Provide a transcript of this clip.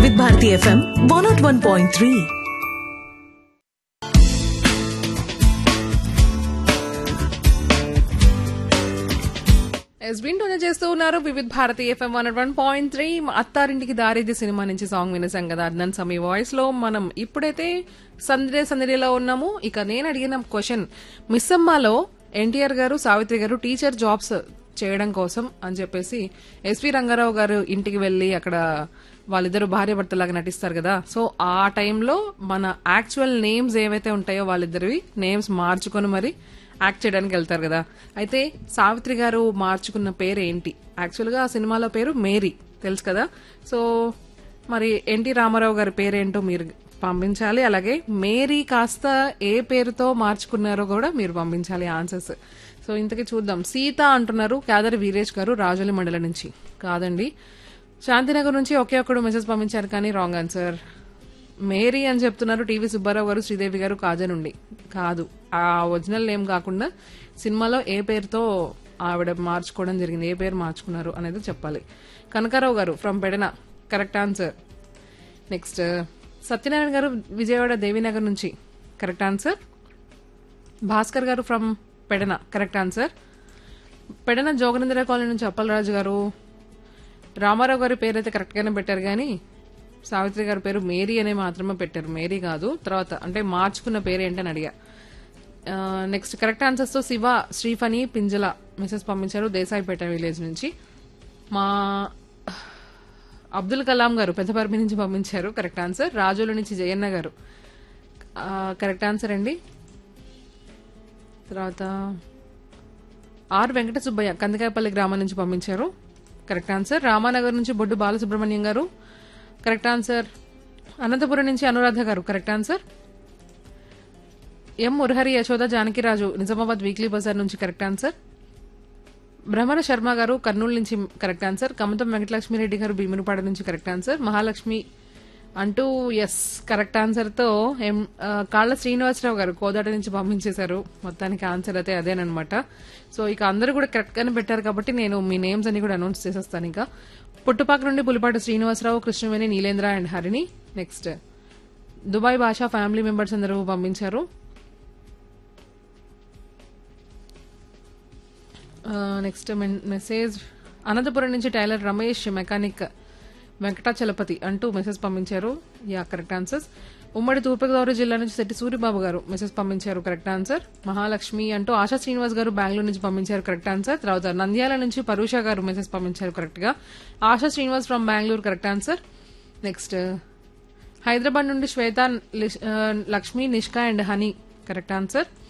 వివిధ భారతి ఎఫ్ఎం 101.3. వింటూనే చేస్తూ ఉన్నారు వివిధ భారతి ఎఫ్ఎం 101.3. అత్తారింటికి దారిది సినిమా నుంచి సాంగ్ వినేసాం కదా అద్నన్ సమీ వాయిస్ లో. మనం ఇప్పుడైతే సందడిలో ఉన్నాము. ఇక నేను అడిగిన క్వశ్చన్, మిస్సమ్మలో ఎన్టీఆర్ గారు సావిత్రి గారు టీచర్ జాబ్స్ చేయడం కోసం అని చెప్పేసి ఎస్వి రంగారావు గారు ఇంటికి వెళ్లి అక్కడ వాళ్ళిద్దరు భార్యాభర్తలాగా నటిస్తారు కదా. సో ఆ టైంలో మన యాక్చువల్ నేమ్స్ ఏవైతే ఉంటాయో వాళ్ళిద్దరివి నేమ్స్ మార్చుకొని మరి యాక్ట్ చేయడానికి వెళ్తారు కదా. అయితే సావిత్రి గారు మార్చుకున్న పేరు ఏంటి? యాక్చువల్ గా ఆ సినిమాలో పేరు మేరీ, తెలుసు కదా. సో మరి ఎన్టీ రామారావు గారి పేరేంటో మీరు పంపించాలి. అలాగే మేరీ కాస్త ఏ పేరుతో మార్చుకున్నారో కూడా మీరు పంపించాలి ఆన్సర్స్. సో ఇంతకీ చూద్దాం. సీత అంటున్నారు కేదారి వీరేష్ గారు రాజోలి మండలం నుంచి. కాదండి. శాంతినగర్ నుంచి ఒకే ఒక్కడు మెసేజ్ పంపించారు కానీ రాంగ్ ఆన్సర్. మేరీ అని చెప్తున్నారు టీవీ సుబ్బారావు గారు శ్రీదేవి గారు కాజా నుండి. కాదు, ఆ ఒరిజినల్ నేమ్ కాకుండా సినిమాలో ఏ పేరుతో ఆవిడ మార్చుకోవడం జరిగింది, ఏ పేరు మార్చుకున్నారు అనేది చెప్పాలి. కనకారావు గారు from Pedana, correct answer. Next Satyanarayana గారు విజయవాడ దేవీనగర్ నుంచి, కరెక్ట్ ఆన్సర్. భాస్కర్ గారు from Pedana, correct answer. Pedana Joganendra colony నుంచి అప్పలరాజు గారు. రామారావు గారి పేరు అయితే కరెక్ట్ గానే పెట్టారు కానీ సావిత్రి గారి పేరు మేరీ అనే మాత్రమే పెట్టారు, మేరీ కాదు. తర్వాత అంటే మార్చుకున్న పేరు ఏంటని అడిగా. నెక్స్ట్ కరెక్ట్ ఆన్సర్స్ తో శివ శ్రీఫని పింజల మెసేజ్ పంపించారు దేశాయిపేట విలేజ్ నుంచి. మా అబ్దుల్ కలాం గారు పెద్దపర్మి నుంచి పంపించారు, కరెక్ట్ ఆన్సర్. రాజోలు నుంచి జయన్న గారు, కరెక్ట్ ఆన్సర్ అండి. తర్వాత ఆర్ వెంకట సుబ్బయ్య కందికాయపల్లి గ్రామం నుంచి పంపించారు, కరెక్ట్ ఆన్సర్. రామానగర్ నుంచి బొడ్డు బాలసుబ్రహ్మణ్యం గారు, కరెక్ట్ ఆన్సర్. అనంతపురం నుంచి అనురాధ గారు, కరెక్ట్ ఆన్సర్. ఎం మురహరి యశోద జానకిరాజు నిజామాబాద్ వీక్లీ బజార్ నుంచి, కరెక్ట్ ఆన్సర్. భ్రమణ శర్మ గారు కర్నూలు నుంచి, కరెక్ట్ ఆన్సర్. కమతం వెంకటలక్ష్మిరెడ్డి గారు భీమునిపాడ నుంచి, కరెక్ట్ ఆన్సర్. మహాలక్ష్మి అంటూ ఎస్ కరెక్ట్ ఆన్సర్ తో కాళ్ళ శ్రీనివాసరావు గారు కోదాట నుంచి పంపించేశారు. మొత్తానికి ఆన్సర్ అయితే అదేనమాట. సో ఇక అందరూ కూడా కరెక్ట్ గానే పెట్టారు కాబట్టి నేను మీ నేమ్స్ అన్ని కూడా అనౌన్స్ చేసేస్తాను. ఇంకా పుట్టుపాక నుండి Pulipati Srinivasarao, Krishnaveni, Neelendra and Harini. Next Dubai భాషా ఫ్యామిలీ మెంబర్స్ అందరూ పంపించారు. నెక్స్ట్ మెసేజ్ అనంతపురం నుంచి టైలర్ రమేష్ మెకానిక్ వెంకటాచలపతి అంటూ మెసేజ్ పంపించారు. Yeah correct answers. ఉమ్మడి తూర్పుగోదావరి జిల్లా నుంచి శెట్టి సూరిబాబు గారు మెసేజ్ పంపించారు, కరెక్ట్ ఆన్సర్. మహాలక్ష్మి అంటూ ఆశా శ్రీనివాస్ గారు బెంగళూరు నుంచి పంపించారు, కరెక్ట్ ఆన్సర్. తర్వాత నంద్యాల నుంచి పరూష గారు మెసేజ్ పంపించారు కరెక్ట్ గా. ASHA Srinivas from Bengaluru, correct answer. Next Hyderabad నుండి శ్వేత Lakshmi Nishka and honey, correct answer.